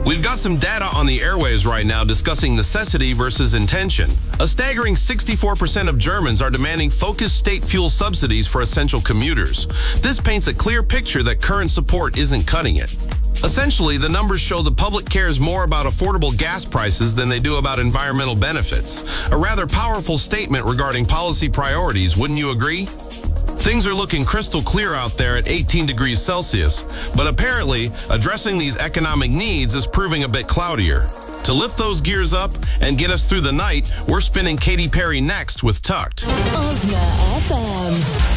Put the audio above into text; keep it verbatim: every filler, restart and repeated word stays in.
We've got some data on the airwaves right now discussing necessity versus intention. A staggering sixty-four percent of Germans are demanding focused state fuel subsidies for essential commuters. This paints a clear picture that current support isn't cutting it. Essentially, the numbers show the public cares more about affordable gas prices than they do about environmental benefits. A rather powerful statement regarding policy priorities, wouldn't you agree? Things are looking crystal clear out there at eighteen degrees Celsius, but apparently, addressing these economic needs is proving a bit cloudier. To lift those gears up and get us through the night, we're spinning Katy Perry next with Tucked. Ozna F M.